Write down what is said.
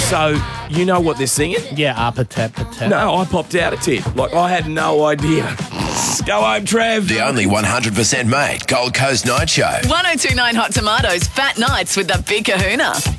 So, you know what they're singing? Yeah, Apatap. No, I popped out a tit. Like, I had no idea. Go home, Trev. The only 100% mate Gold Coast Night Show. 1029 Hot Tomatoes, Fat Nights with the Big Kahuna.